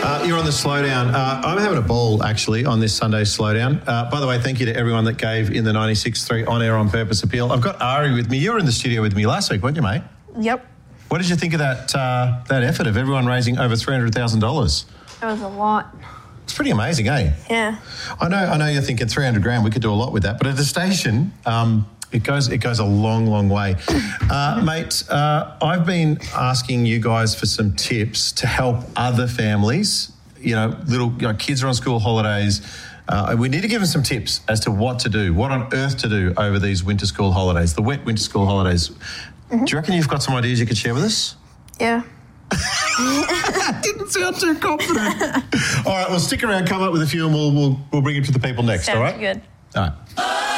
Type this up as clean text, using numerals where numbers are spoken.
You're on the Slowdown. I'm having a ball, actually, on this Sunday's Slowdown. By the way, thank you to everyone that gave in the 96.3 On Air On Purpose appeal. I've got Ari with me. You were in the studio with me last week, weren't you, mate? Yep. What did you think of that effort of everyone raising over $300,000? It was a lot. It's pretty amazing, eh? Yeah. I know you're thinking 300 grand, we could do a lot with that. But at the station, it goes a long, long way. Mate, I've been asking you guys for some tips to help other families. Kids are on school holidays. We need to give them some tips as to what to do, what on earth to do over these winter school holidays, the wet winter school holidays. Mm-hmm. Do you reckon you've got some ideas you could share with us? Yeah. Didn't sound too confident. All right, well, stick around, come up with a few, and we'll bring it to the people next. Sounds all right? Good. All right.